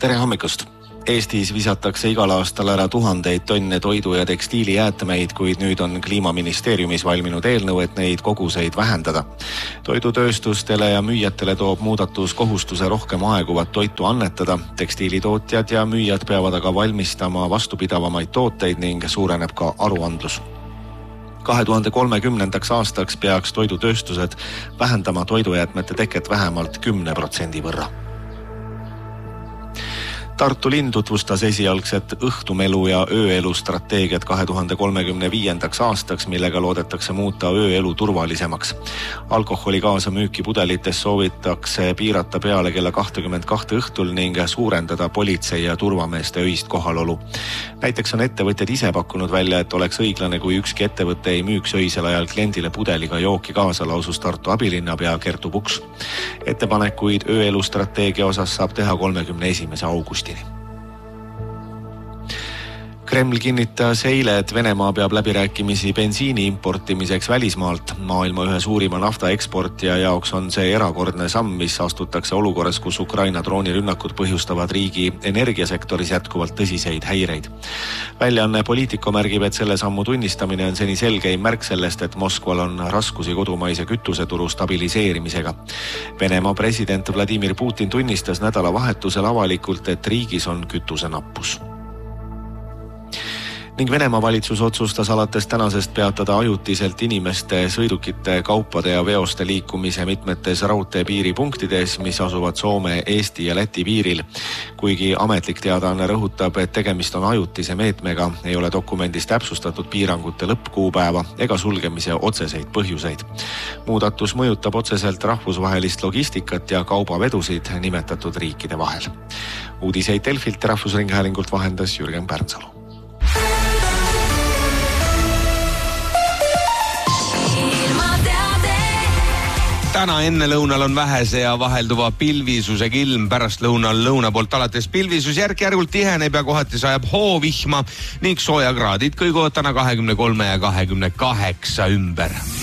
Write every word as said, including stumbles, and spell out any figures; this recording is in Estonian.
Tere hommikust! Eestis visatakse igal aastal ära tuhandeid tonne toidu- ja tekstiilijäätmeid, kuid nüüd on Kliimaministeeriumis valminud eelnõu, et neid koguseid vähendada. Toidutööstustele ja müüjatele toob muudatus kohustuse rohkem aeguvat toitu annetada. Tekstiilitootjad ja müüjad peavad aga valmistama vastupidavamaid tooteid ning suureneb ka aruandlus. kahe tuhande kolmekümnendaks aastaks peaks toidutööstused vähendama toidujäätmete teket vähemalt kümne protsendi võrra. Tartu linn tutvustas esialgset õhtumelu ja ööelu strateegiat kahe tuhande kolmekümne viiendaks aastaks, millega loodetakse muuta ööelu turvalisemaks. Alkoholi kaasamüüki pudelites soovitakse piirata peale kella kakskümmend kaks õhtul ning suurendada politsei ja turvameeste öist kohalolu. Näiteks on ettevõtjad ise pakkunud välja, et oleks õiglane, kui ükski ettevõte ei müüks öisel ajal kliendile pudeliga jooki kaasa, lausus Tartu abilinnapea Kertu Puks. Ettepanekuid ööelu strateegia osas saab teha kolmekümne esimese augustini. Kreml kinnitas eile, et Venemaa peab läbirääkimisi bensiini importimiseks välismaalt. Maailma ühe suurima nafta eksportija jaoks on see erakordne samm, mis astutakse olukorras, kus Ukraina droonirünnakud põhjustavad riigi energiasektoris jätkuvalt tõsiseid häireid. Väljaanne Politico märgib, et selle sammu tunnistamine on seni selgeim märk sellest, et Moskval on raskusi kodumaise kütuseturu stabiliseerimisega. Venemaa president Vladimir Putin tunnistas nädalavahetusel avalikult, et riigis on kütusenappus. Ning Venemaa valitsus otsustas alates tänasest peatada ajutiselt inimeste, sõidukite, kaupade ja veoste liikumise mitmetes raudteepiiripunktides, mis asuvad Soome, Eesti ja Läti piiril. Kuigi ametlik teadaanne rõhutab, et tegemist on ajutise meetmega, ei ole dokumendis täpsustatud piirangute lõppkuupäeva ega sulgemise otseseid põhjuseid. Muudatus mõjutab otseselt rahvusvahelist logistikat ja kaubavedusid nimetatud riikide vahel. Uudiseid Delfilt ja Rahvusringhäälingult vahendas Jürgen Pärnsalu. Täna enne lõunal on vähese ja vahelduva pilvisusega ilm, pärast lõunal lõuna poolt alates pilvisus järk-järgult tiheneb ja kohati sajab hoovihma ning soojagraadid kõiguvad täna kahekümne kolme ja kahekümne kaheksa ümber.